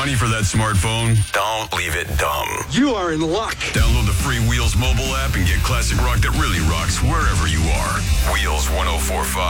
money for that smartphone, don't leave it dumb. You are in luck. Download the free Wheels mobile app and get classic rock that really rocks wherever you are. Wheels 104.5.